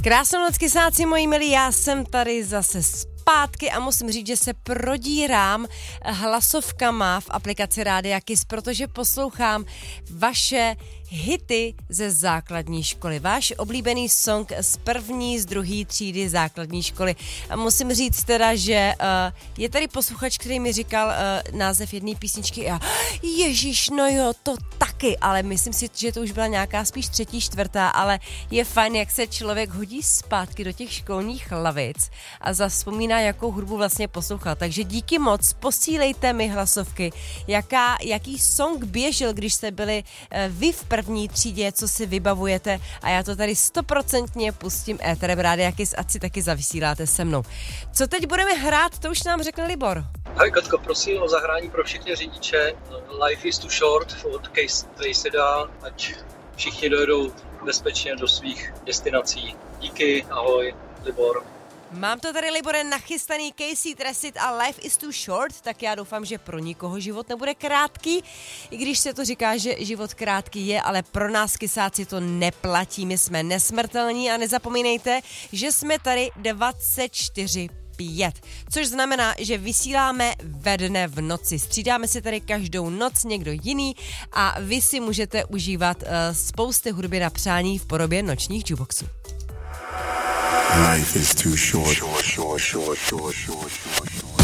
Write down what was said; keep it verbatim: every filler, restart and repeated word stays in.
Krásnou noc, kysáci moji milí, já jsem tady zase zpátky a musím říct, že se prodírám hlasovkama v aplikaci Rádia Kiss, protože poslouchám vaše hity ze základní školy. Váš oblíbený song z první, z druhé třídy základní školy. A musím říct teda, že uh, je tady posluchač, který mi říkal uh, název jedné písničky a ježiš, no jo, to taky, ale myslím si, že to už byla nějaká spíš třetí, čtvrtá, ale je fajn, jak se člověk hodí zpátky do těch školních lavic a zavzpomíná, jakou hudbu vlastně poslouchal. Takže díky moc, posílejte mi hlasovky, jaká, jaký song běžel, když jste byli uh, vy v první třídě, co si vybavujete, a já to tady stoprocentně pustím éterem Rádia Kiss, ať si taky zavysíláte se mnou. Co teď budeme hrát, to už nám řekl Libor. Ahoj Katko, prosím o zahrání pro všechny řidiče Life is too short od Case Traceda, ať všichni dojedou bezpečně do svých destinací. Díky, ahoj, Libor. Mám to tady, Libore, nachystaný Casey Tracid a Life is too short, tak já doufám, že pro nikoho život nebude krátký, i když se to říká, že život krátký je, ale pro nás kysáci to neplatí, my jsme nesmrtelní a nezapomínejte, že jsme tady dvacet čtyři pět, což znamená, že vysíláme ve dne v noci. Střídáme si tady každou noc někdo jiný a vy si můžete užívat uh, spousty hudby na přání v podobě nočních jukeboxů. Life is too short, short, short, short, short, short, short.